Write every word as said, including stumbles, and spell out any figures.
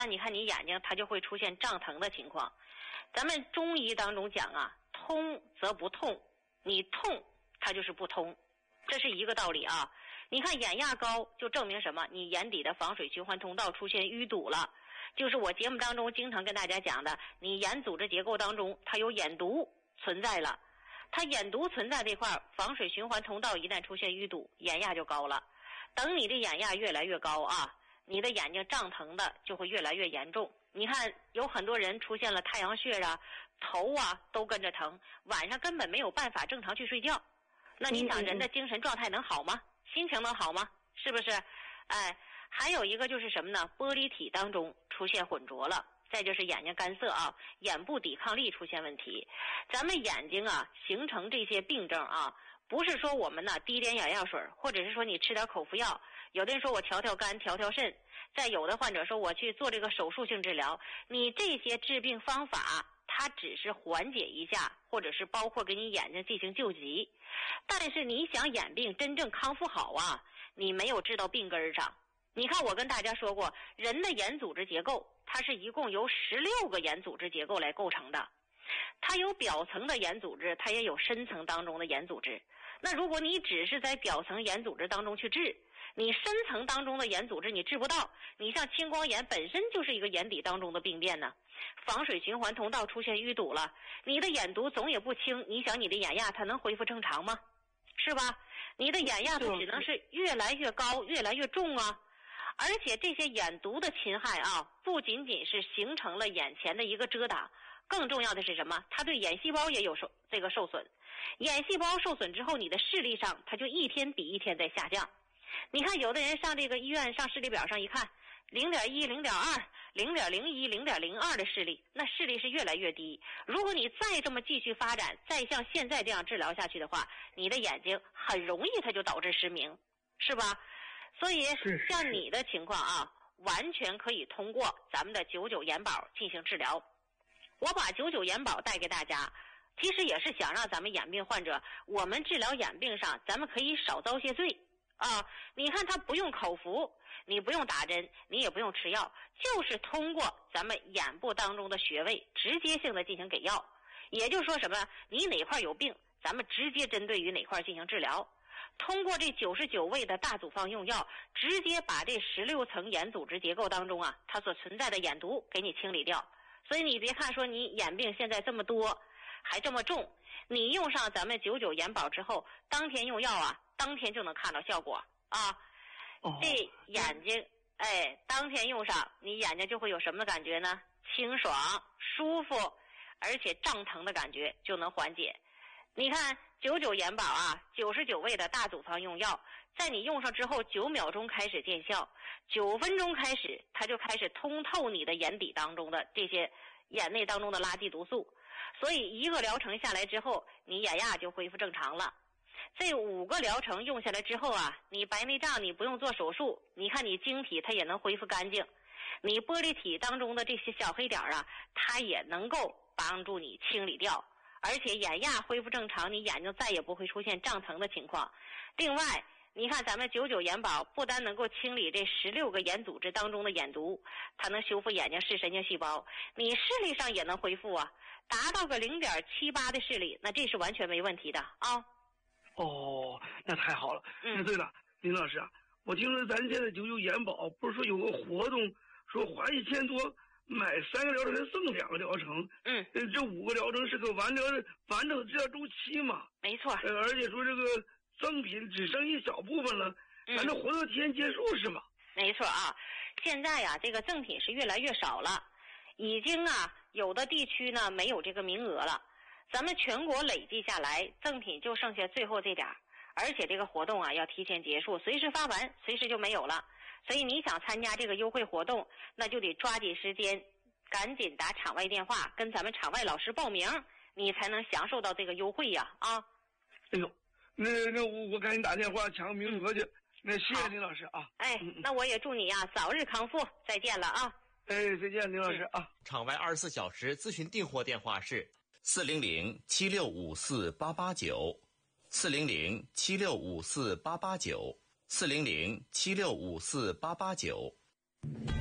那你看你眼睛它就会出现胀疼的情况。咱们中医当中讲啊，通则不痛，你痛它就是不通，这是一个道理啊。你看眼压高就证明什么？你眼底的防水循环通道出现淤堵了，就是我节目当中经常跟大家讲的，你眼组织结构当中它有眼毒存在了，它眼毒存在这块防水循环通道一旦出现淤堵，眼压就高了。等你的眼压越来越高啊，你的眼睛胀疼的就会越来越严重。你看有很多人出现了太阳穴啊，头啊都跟着疼，晚上根本没有办法正常去睡觉。那你想人的精神状态能好吗？心情能好吗？是不是？哎，还有一个就是什么呢？玻璃体当中出现混浊了，再就是眼睛干涩啊，眼部抵抗力出现问题。咱们眼睛啊形成这些病症啊，不是说我们呢滴点眼药水，或者是说你吃点口服药，有的人说我调调肝调调肾，再有的患者说我去做这个手术性治疗，你这些治病方法它只是缓解一下，或者是包括给你眼睛进行救急，但是你想眼病真正康复好啊，你没有治到病根上。你看我跟大家说过，人的眼组织结构它是一共由十六个眼组织结构来构成的，它有表层的眼组织，它也有深层当中的眼组织。那如果你只是在表层眼组织当中去治，你深层当中的眼组织你治不到，你像青光眼本身就是一个眼底当中的病变呢，防水循环通道出现淤堵了，你的眼毒总也不清，你想你的眼压它能恢复正常吗？是吧？你的眼压它只能是越来越高越来越重啊。而且这些眼毒的侵害啊，不仅仅是形成了眼前的一个遮挡，更重要的是什么？它对眼细胞也有受这个受损。眼细胞受损之后，你的视力上它就一天比一天在下降。你看有的人上这个医院上视力表上一看，零点一、零点二、零点零一、零点零二的视力，那视力是越来越低。如果你再这么继续发展，再像现在这样治疗下去的话，你的眼睛很容易它就导致失明，是吧？所以像你的情况啊，完全可以通过咱们的九九眼保进行治疗。我把九九眼保带给大家，其实也是想让咱们眼病患者，我们治疗眼病上咱们可以少遭些罪啊。你看他不用口服，你不用打针，你也不用吃药，就是通过咱们眼部当中的穴位直接性的进行给药。也就是说什么，你哪块有病，咱们直接针对于哪块进行治疗，通过这九十九味的大组方用药，直接把这十六层眼组织结构当中啊它所存在的眼毒给你清理掉。所以你别看说你眼病现在这么多还这么重，你用上咱们九九眼保之后，当天用药啊，当天就能看到效果啊。 哦、 这眼睛哎，当天用上，你眼睛就会有什么感觉呢？清爽、舒服，而且胀疼的感觉就能缓解。你看九九眼保啊，九十九味的大组方用药，在你用上之后九秒钟开始见效，九分钟开始它就开始通透你的眼底当中的这些眼内当中的垃圾毒素，所以一个疗程下来之后，你眼压就恢复正常了。这五个疗程用下来之后啊，你白内障你不用做手术，你看你晶体它也能恢复干净，你玻璃体当中的这些小黑点啊，它也能够帮助你清理掉，而且眼压恢复正常，你眼睛再也不会出现胀疼的情况。另外你看咱们九九眼保不单能够清理这十六个眼组织当中的眼毒，它能修复眼睛视神经细胞，你视力上也能恢复啊，达到个零点七八的视力，那这是完全没问题的啊。 哦，那太好了。 嗯， 那对了，林老师啊，我听说咱现在九九眼保不是说有个活动，说花一千多买三个疗程送两个疗程。 嗯， 呃，这五个疗程是个完整完整的治疗周期嘛？ 没错。 呃，而且说这个赠品只剩一小部分了， 嗯、 咱这活动提前结束是吗？ 没错啊，现在呀、啊，这个赠品是越来越少了，已经啊有的地区呢没有这个名额了。咱们全国累计下来，赠品就剩下最后这点儿，而且这个活动啊要提前结束，随时发完，随时就没有了。所以你想参加这个优惠活动，那就得抓紧时间，赶紧打场外电话，跟咱们场外老师报名，你才能享受到这个优惠呀！啊， 哎呦，那那我我赶紧打电话抢名额去。那谢谢林老师啊。 哎， 嗯、 那我也祝你啊早日康复，再见了啊。 哎，再见，林老师啊。 场外二十四小时咨询订货电话是。四零零七六五四八八九，四零零七六五四八八九，四零零七六五四八八九。